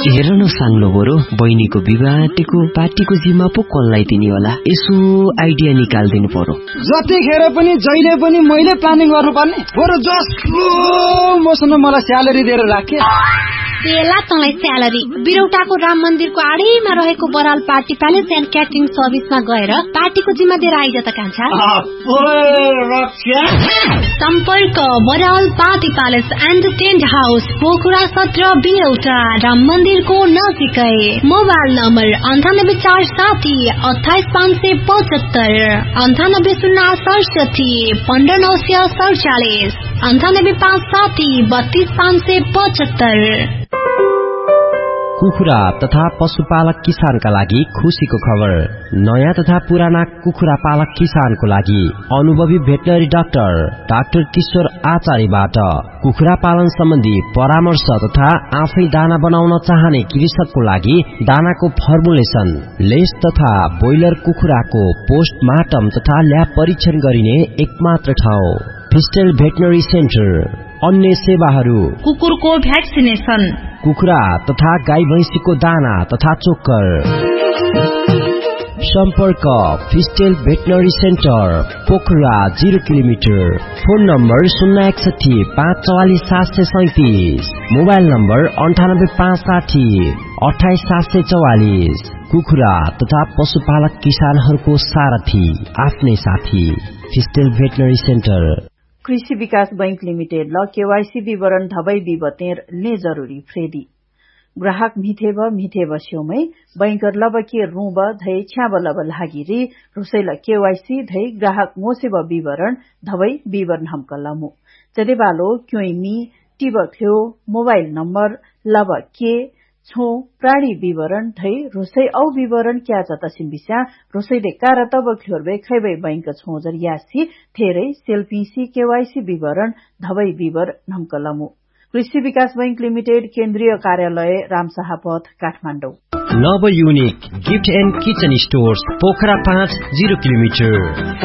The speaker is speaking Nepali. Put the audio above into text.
हेर न साङ्लो बोरो बहिनीको विवाहको पार्टीको जिम्मा पो कसलाई दिने होला यसो आइडिया निकाल्दिनु पर्यो जतिखेर पनि जहिले पनि मैले प्लानिङ गर्नुपर्ने बरु जसलो मसँग मलाई स्यालेरी दिएर राखे बेला तँलाई स्यालेरी बिरौटाको राम मन्दिरको आडैमा रहेको Baral party palace and catering सर्भिसमा गएर पार्टीको जिम्मा दिएर आइज त कान्छा सम्पर्क Baral party palace and tent house Pokhara 17 बिरौटा Ram मन्दिरको नजिकै मोबाइल नम्बर 9847 28575 9807 15947 9857 32575 कुखुरा तथा पशुपालक किसानका लागि खुशीको खबर। नयाँ तथा पुराना कुखुरा पालक किसानको लागि अनुभवी भेटनरी डाक्टर किशोर आचार्यबाट कुखुरा पालन सम्बन्धी परामर्श तथा आफै दाना बनाउन चाहने कृषकको लागि दानाको फर्मुलेसन, लेस तथा ब्रोइलर कुखुराको पोस्टमार्टम तथा ल्याब परीक्षण गरिने एकमात्र ठाउँ फिस्टेल भेटनरी सेन्टर। अन्य सेवाहरू कुकुरको भ्याक्सिनेसन, कुखुरा तथा गाई भैंसीको दाना तथा चोक्कर। सम्पर्क फिस्टेल veterinary centre Pokhara 0 kilometre. Phone number 061 544 737, mobile number 98 560 28 744। कुखुरा तथा पशुपालक किसानहरूको सारथी, आफ्नै साथी फिस्टेल भेटनरी सेन्टर। कृषि विकास बैंक लिमिटेड ल केवाईसी विवरण धबै विवतेर ने जरूरी फ्रेदी ग्राहक मिथेब स्योमै बैंकर लब के रूब धै छ्याब लब लागिरी रुसैल केवाईसी धै ग्राहक मोसेब विवरण धबै विवरण हमकलमु जदेबालो क्योइमी टिब थ्यो मोबाइल नम्बर लब के छो प्राणी विवरण धै रुसै औ विवरण क्या जतसिम बिस्या रुसैले कारतब ख्योरबे खैबै बैंक छोजर यासी थेरै सेल्फीसी केवाईसी विवरण धबै विवर नम्कलमु। कृषि विकास बैंक लिमिटेड केन्द्रीय कार्यालय रामशाह पथ काठमाडौँ। नव unique gift and kitchen stores Pokhara 5 0 kilometre.